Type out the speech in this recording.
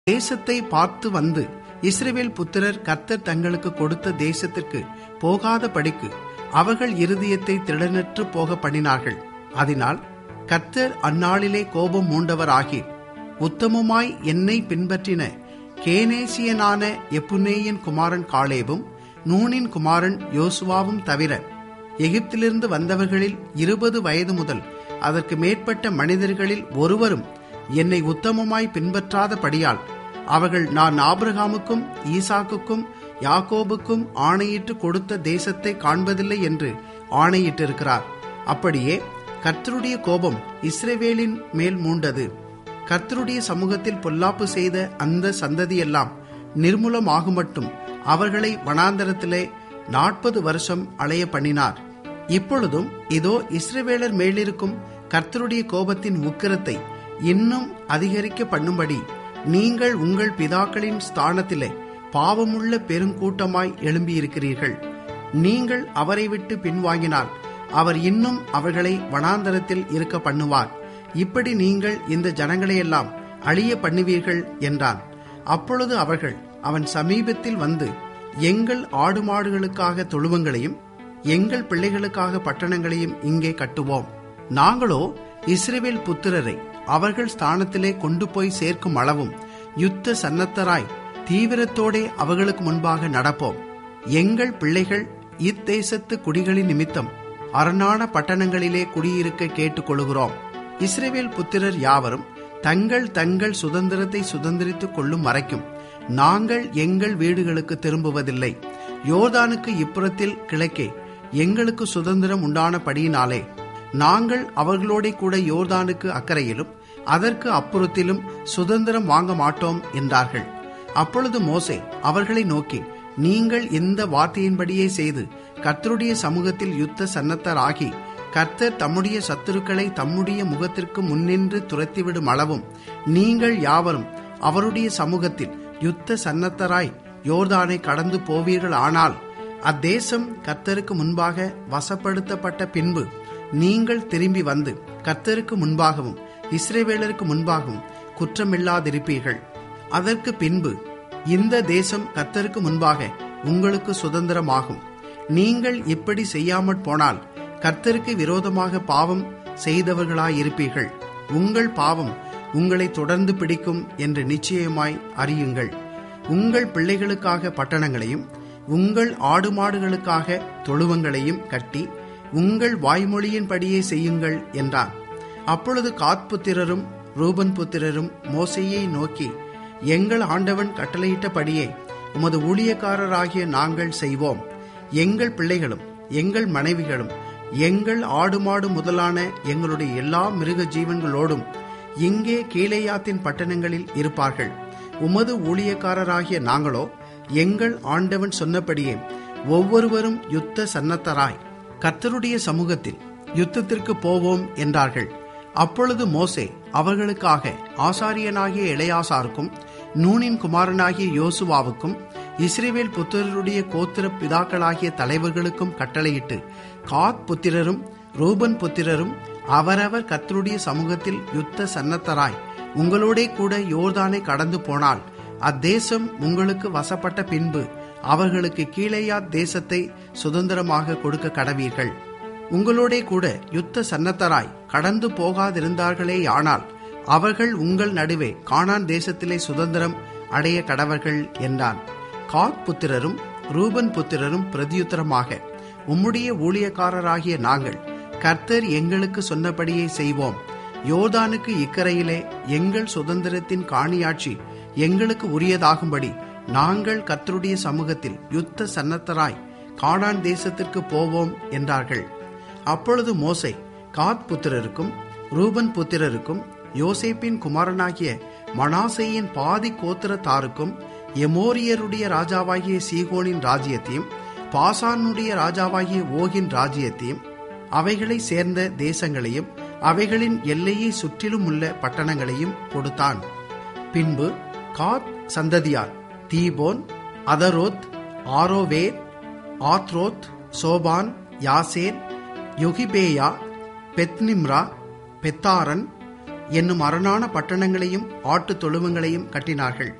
தேசத்தை பார்த்து வந்து இஸ்ரவேல் புத்திரர் கர்த்தர் தங்களுக்கு கொடுத்த தேசத்திற்கு போகாத படிக்கு அவர்கள் இருதயத்தை திடனற்று போக பண்ணினார்கள். அதனால் கர்த்தர் அந்நாளிலே கோபம் மூண்டவர் ஆகி உத்தமமாய் என்னை பின்பற்றின கேனேசியனான எப்புன்னேயின் குமாரன் காலேபும் நூனின் குமாரன் யோசுவாவும் தவிர எகிப்திலிருந்து வந்தவர்களில் 20 வயது முதல் அதற்கு மேற்பட்ட மனிதர்களில் ஒருவரும் என்னை உத்தமமாய் பின்பற்றாதபடியால் அவர்கள் நான் ஆபிரகாமுக்கும் ஈசாக்குக்கும் யாக்கோபுக்கும் ஆணையிட்டு கொடுத்த தேசத்தை காண்பதில்லை என்று ஆணையிட்டிருக்கிறார். அப்படியே கர்த்தருடைய கோபம் இஸ்ரவேலின் மேல் மூண்டது. கர்த்தருடைய சமூகத்தில் பொல்லாப்பு செய்த அந்த சந்ததியெல்லாம் நிர்மூலமாகும் மட்டும் அவர்களை வனாந்தரத்திலே 40 வருஷம் அலைய பண்ணினார். இப்பொழுதும் இதோ இஸ்ரவேலர் மேலிருக்கும் கர்த்தருடைய கோபத்தின் உக்கிரத்தை இன்னும் அதிகரிக்க பண்ணும்படி நீங்கள் உங்கள் பிதாக்களின் ஸ்தானத்திலே பாவமுள்ள பெருங்கூட்டமாய் எழும்பியிருக்கிறீர்கள். நீங்கள் அவரை விட்டு பின்வாங்கினால் அவர் இன்னும் அவர்களை வனாந்தரத்தில் இருக்க பண்ணுவார். இப்படி நீங்கள் இந்த ஜனங்களையெல்லாம் அழிய பண்ணுவீர்கள் என்றான். அப்பொழுது அவர்கள் அவன் சமீபத்தில் வந்து, எங்கள் ஆடு மாடுகளுக்காக தொழுவங்களையும் எங்கள் பிள்ளைகளுக்காக பட்டணங்களையும் இங்கே கட்டுவோம். நாங்களோ இஸ்ரவேல் புத்திரரை அவர்கள் ஸ்தானத்திலே கொண்டு போய் சேர்க்கும் அளவும் யுத்த சன்னத்தராய் தீவிரத்தோடே அவர்களுக்கு முன்பாக நடப்போம். எங்கள் பிள்ளைகள் இத்தேசத்து குடிகளின் நிமித்தம் அரணான பட்டணங்களிலே குடியிருக்க கேட்டுக்கொள்கிறோம். இஸ்ரவேல் புத்திரர் யாவரும் தங்கள் தங்கள் சுதந்திரத்தை சுதந்திரித்துக் கொள்ளும் வரைக்கும் நாங்கள் எங்கள் வீடுகளுக்கு திரும்புவதில்லை. யோர்தானுக்கு இப்புறத்தில் கிழக்கே எங்களுக்கு சுதந்திரம் உண்டானபடியினாலே நாங்கள் அவர்களோட கூட யோர்தானுக்கு அக்கறையிலும் அதற்கு அப்புறத்திலும் சுதந்திரம் வாங்க மாட்டோம் என்றார்கள். அப்பொழுது மோசே அவர்களை நோக்கி, நீங்கள் இந்த வார்த்தையின்படியே செய்து கர்த்தருடைய சமூகத்தில் யுத்த சன்னத்தராகி கர்த்தர் தம்முடைய சத்துருக்களை தம்முடைய முகத்திற்கு முன்னின்று துரத்திவிடும் அளவும் நீங்கள் யாவரும் அவருடைய சமூகத்தில் யுத்த சன்னத்தராய் யோர்தானை கடந்து போவீர்கள். ஆனால் அத்தேசம் கர்த்தருக்கு முன்பாக வசப்படுத்தப்பட்ட பின்பு நீங்கள் திரும்பி வந்து கர்த்தருக்கு முன்பாகவும் இஸ்ரவேலருக்கு முன்பாகவும் குற்றமில்லாதிருப்பீர்கள். அதற்கு பின்பு இந்த தேசம் கர்த்தருக்கு முன்பாக உங்களுக்கு சுதந்திரமாகும். நீங்கள் இப்படி செய்யாமற் போனால் கர்த்தருக்கு விரோதமாக பாவம் செய்தவர்களாயிருப்பீர்கள். உங்கள் பாவம் உங்களை தொடர்ந்து பிடிக்கும் என்று நிச்சயமாய் அறியுங்கள். உங்கள் பிள்ளைகளுக்காக பட்டணங்களையும் உங்கள் ஆடு மாடுகளுக்காக தொழுவங்களையும் கட்டி உங்கள் வாய்மொழியின்படியே செய்யுங்கள் என்றான். அப்பொழுது காத் புத்திரரும் ரூபன் புத்திரரும் மோசேயை நோக்கி, எங்கள் ஆண்டவன் கட்டளையிட்டபடியே உமது ஊழியக்காரராகிய நாங்கள் செய்வோம். எங்கள் பிள்ளைகளும் எங்கள் மனைவிகளும் எங்கள் ஆடு மாடு முதலான எங்களுடைய எல்லா மிருக ஜீவன்களோடும் இங்கே கீலேயாத்தின் பட்டணங்களில் இருப்பார்கள். உமது ஊழியக்காரராகிய நாங்களோ எங்கள் ஆண்டவன் சொன்னபடியே ஒவ்வொருவரும் யுத்த சன்னத்தராய் கர்த்தருடைய சமூகத்தில் யுத்தத்திற்கு போவோம் என்றார்கள். அப்பொழுது மோசே அவர்களுக்காக ஆசாரியனாகிய எலெயாசாருக்கும் நூனின் குமாரனாகிய யோசுவாவுக்கும் இஸ்ரவேல் புத்திரருடைய கோத்திர பிதாக்களாகிய தலைவர்களுக்கும் கட்டளையிட்டு, காத் புத்திரரும் ரூபன் புத்திரரும் அவரவர் கர்த்தருடைய சமூகத்தில் யுத்த சன்னத்தராய் உங்களோடே கூட யோர்தானை கடந்து போனால் அத்தேசம் உங்களுக்கு வசப்பட்ட பின்பு அவர்களுக்கு கீலேயாத் தேசத்தை சுதந்திரமாக கொடுக்க கடவீர்கள். உங்களோடே கூட யுத்த சன்னத்தராய் கடந்து போகாதிருந்தார்களேயானால் அவர்கள் உங்கள் நடுவே கானான் தேசத்திலே சுதந்திரம் அடைய கடவர்கள் என்றான். காத் புத்திரரும் ரூபன் புத்திரரும் பிரதியுத்தரமாக, உம்முடைய ஊழியக்காரராகிய நாங்கள் கர்த்தர் எங்களுக்கு சொன்னபடியே செய்வோம். யோர்தானுக்கு இக்கரையிலே எங்கள் சுதந்திரத்தின் காணியாட்சி எங்களுக்கு உரியதாகும்படி நாங்கள் கர்த்தருடைய சமூகத்தில் யுத்த சன்னத்தராய் கானான் தேசத்திற்கு போவோம் என்றார்கள். அப்பொழுது மோசே காத் புத்திரருக்கும் ரூபன் புத்திரருக்கும் யோசேப்பின் குமாரனாகிய மனாசேயின் பாதி கோத்திரத்தாருக்கும் எமோரியருடைய ராஜாவாகிய சீகோனின் ராஜ்யத்தையும் பாசானுடைய ராஜாவாகிய ஓகின் ராஜ்யத்தையும் அவைகளை சேர்ந்த தேசங்களையும் அவைகளின் எல்லையை சுற்றிலும் உள்ள பட்டணங்களையும் கொடுத்தான். பின்பு காத் சந்ததியார் Dibon, அதரோத், Aroer, Atroth, சோபான், Yasir, Jogbehah, பெத்னிம்ரா, Beth Haran, என்னும் அரணான பட்டணங்களையும் ஆட்டு தொழுவங்களையும் கட்டினார்கள்.